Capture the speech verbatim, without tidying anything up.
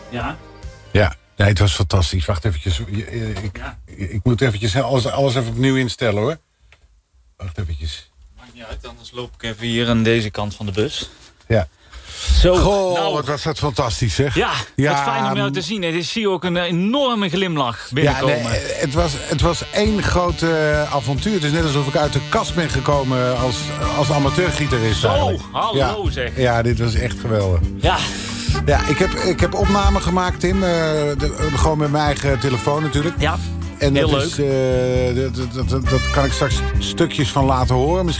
Ja. Ja, nee, het was fantastisch. Wacht eventjes. Ik, Ja. ik moet eventjes alles, alles even opnieuw instellen, hoor. Wacht eventjes. Maakt niet uit, anders loop ik even hier aan deze kant van de bus. Ja. Zo, Goh, nou, wat was dat fantastisch, zeg. ja, Ja, wat fijn om jou te zien. Ik zie ook een enorme glimlach Ja, binnenkomen. nee, het, was, het was één groot uh, avontuur. Het is net alsof ik uit de kast ben gekomen als, als amateurgitarist. Zo, eigenlijk. hallo ja. zeg. Ja, dit was echt geweldig. Ja. Ja, ik heb, ik heb opnamen gemaakt, Tim. Uh, de, gewoon met mijn eigen telefoon natuurlijk. Ja, en heel dat leuk. Is, uh, dat, dat, dat, dat kan ik straks stukjes van laten horen. Misschien